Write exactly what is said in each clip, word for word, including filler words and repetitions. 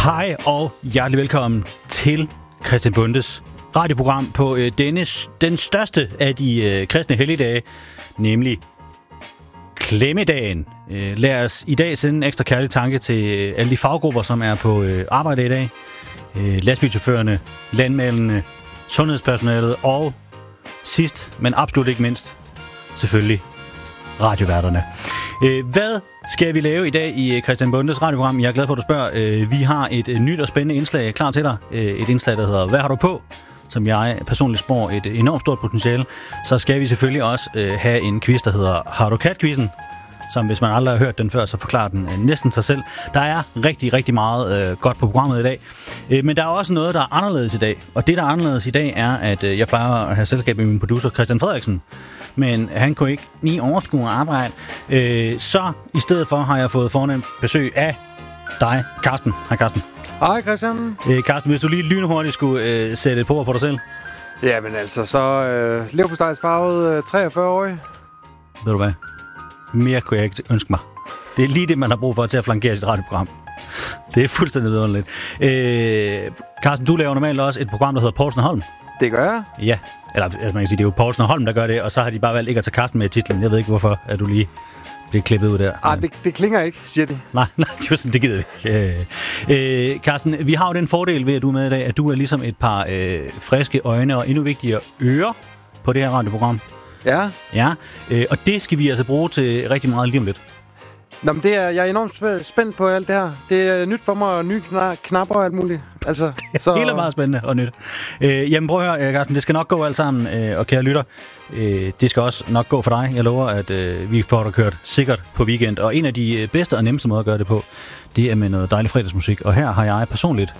Hej og hjertelig velkommen til Christian Bondes radioprogram på øh, denne, den største af de øh, kristne helligdage, nemlig Klemmedagen. Øh, lad os i dag sende en ekstra kærlig tanke til øh, alle de faggrupper, som er på øh, arbejde i dag. Øh, lastbilchaufførerne, landmændene, sundhedspersonalet og sidst, men absolut ikke mindst, selvfølgelig radioværterne. Øh, hvad skal vi lave i dag i Christian Bondes radioprogram? Jeg er glad for, at du spørger. Øh, vi har et, et nyt og spændende indslag klar til dig. Øh, et indslag, der hedder Hvad har du på? Som jeg personligt spår et enormt stort potentiale. Så skal vi selvfølgelig også øh, have en quiz, der hedder Har du kat-quizzen? Som hvis man aldrig har hørt den før, så forklarer den øh, næsten sig selv. Der er rigtig, rigtig meget øh, godt på programmet i dag. Øh, men der er også noget, der er anderledes i dag. Og det, der er anderledes i dag, er, at øh, jeg plejer at have selskab med min producer, Christian Frederiksen. Men han kunne ikke lige overskue at arbejde. Øh, så i stedet for har jeg fået fornemt besøg af dig, Carsten. Hej, Carsten. Hej, Christian. Øh, Carsten, hvis du lige lynhurtigt skulle øh, sætte et på på dig selv. Jamen altså, så øh, leverpostejsfarvet øh, treogfyrre-årig. Ved du hvad? Mere kunne jeg ikke ønske mig. Det er lige det, man har brug for til at flankere sit radioprogram. Det er fuldstændig vidunderligt. Øh, Carsten, du laver normalt også et program, der hedder Poulsen og Holm. Det gør jeg. Ja, eller altså, man kan sige, det er jo Poulsen og Holm, der gør det, og så har de bare valgt ikke at tage Carsten med i titlen. Jeg ved ikke, hvorfor at du lige bliver klippet ud der. Ah, det, det klinger ikke, siger de. Nej, nej, det, er sådan, det gider vi ikke. Øh, øh, Carsten, vi har jo den fordel ved, at du er med i dag, at du er ligesom et par øh, friske øjne og endnu vigtigere ører på det her radioprogram. Ja. Ja, øh, og det skal vi altså bruge til rigtig meget lige om lidt. Nå, men det er, jeg er enormt spændt på alt det her. Det er nyt for mig, og nye knapper og alt muligt. Altså, det er så... helt meget spændende og nyt. Øh, jamen prøv at høre, Carsten, det skal nok gå alt sammen, øh, og kære lytter, øh, det skal også nok gå for dig. Jeg lover, at øh, vi får dig kørt sikkert på weekend. Og en af de bedste og nemmeste måder at gøre det på, det er med noget dejlig fredagsmusik. Og her har jeg personligt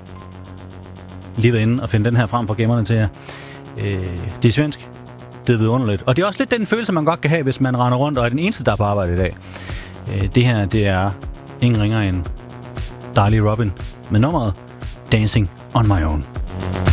lige været inde og finde den her frem for gemmerne til jer. Øh, det er svensk. Det er vidunderligt. Og det er også lidt den følelse, man godt kan have, hvis man render rundt og er den eneste, der er på arbejde i dag. Det her, det er ingen ringer end dejlig Robin med nummeret Dancing on My Own.